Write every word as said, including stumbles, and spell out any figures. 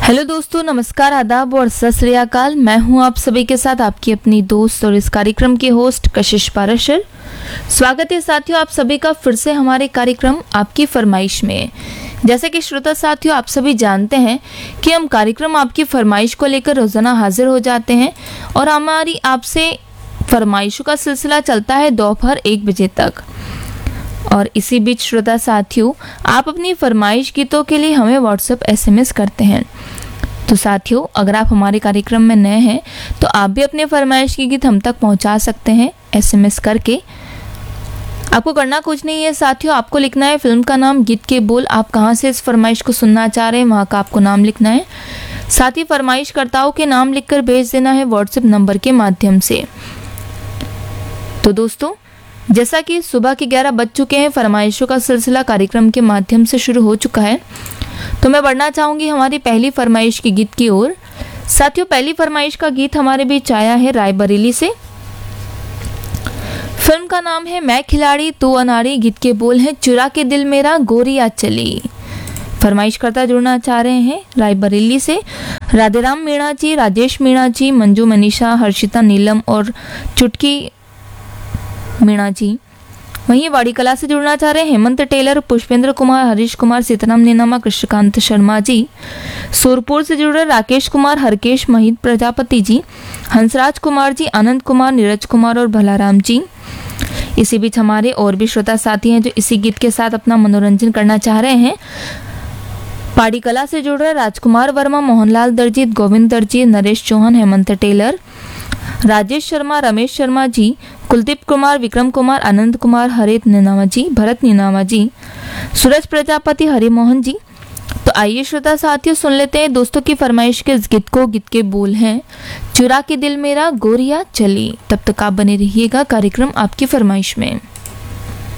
Hello दोस्तों, नमस्कार, आदाब और सत श्री अकाल। मैं हूं आप सभी के साथ आपकी अपनी दोस्त और इस कार्यक्रम की होस्ट कशिश पाराशर। स्वागत है साथियों आप सभी का फिर से हमारे कार्यक्रम आपकी फरमाइश में। जैसे कि श्रोता साथियों आप सभी जानते हैं कि हम कार्यक्रम आपकी फरमाइश को लेकर रोजाना हाजिर हो जाते हैं और हमारी आपसे फरमाइशों का सिलसिला चलता है दोपहर एक बजे तक। और इसी बीच श्रोता साथियों आप अपनी फरमाइश गीतों के लिए हमें व्हाट्सएप एसएमएस करते हैं। तो साथियों अगर आप हमारे कार्यक्रम में नए हैं तो आप भी अपने फरमाइश की गीत हम तक पहुंचा सकते हैं एसएमएस करके। आपको करना कुछ नहीं है साथियों, आपको लिखना है फिल्म का नाम, गीत के बोल, आप कहां से इस फरमाइश को सुनना चाह रहे हैं वहां का आपको नाम लिखना है। साथ ही फरमाइशकर्ताओं के नाम लिखकर भेज देना है व्हाट्सएप नंबर के माध्यम से। तो दोस्तों जैसा कि सुबह के ग्यारह बज चुके हैं, फरमाइशों का सिलसिला कार्यक्रम के माध्यम से शुरू हो चुका है। तो मैं बढ़ना चाहूंगी हमारी पहली फरमाइश की गीत की ओर। साथियों पहली फरमाइश का गीत हमारे बीच आया है रायबरेली से। फिल्म का नाम है मैं खिलाड़ी तू अनाड़ी, गीत के बोल हैं चुरा के दिल मेरा गोरिया चली। फरमाइशकर्ता जुड़ना चाह रहे हैं रायबरेली से राधेराम मीणा जी, राजेश मीणा जी, मंजू मनीषा, हर्षिता नीलम और चुटकी मीणा जी। वहीं वाड़ी कला से जुड़ना चाह रहे हैं हेमंत टेलर, पुष्पेंद्र कुमार, हरीश कुमार, सीताराम नीनामा, कृष्णकांत शर्मा जी। सूरपुर से जुड़ रहे राकेश कुमार, हरकेश महित प्रजापति जी, हंसराज कुमार जी, आनंद कुमार, नीरज कुमार और भलाराम जी। इसी बीच हमारे और भी श्रोता साथी हैं जो इसी गीत के साथ अपना मनोरंजन करना चाह रहे हैं। पाड़ी कला से जुड़ रहे राजकुमार वर्मा, मोहनलाल दर्जी, गोविंद दर्जी, नरेश चौहान, हेमंत टेलर, राजेश शर्मा, रमेश शर्मा जी, कुलदीप कुमार, विक्रम कुमार, आनंद कुमार, हरित नीनामा जी, भरत नीनामा जी, सूरज प्रजापति, हरिमोहन जी। तो आइए श्रोता साथियों सुन लेते हैं दोस्तों की फरमाइश के इस गीत को। गीत के बोल हैं चुरा के दिल मेरा गोरिया चली। तब तक आप बने रहिएगा कार्यक्रम आपकी फरमाइश में।